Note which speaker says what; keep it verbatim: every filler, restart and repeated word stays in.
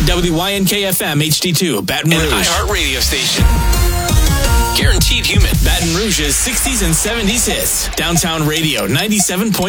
Speaker 1: W Y N K F M H D two, Baton Rouge.
Speaker 2: An iHeart radio station. Guaranteed human.
Speaker 1: Baton Rouge's sixties and seventies hits. Downtown Radio, ninety-seven point